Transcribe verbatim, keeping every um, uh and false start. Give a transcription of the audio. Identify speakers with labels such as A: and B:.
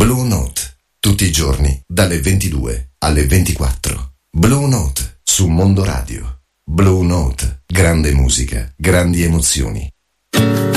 A: Blue Note, tutti i giorni dalle ventidue alle ventiquattro. Blue Note su Mondo Radio. Blue Note, grande musica, grandi emozioni.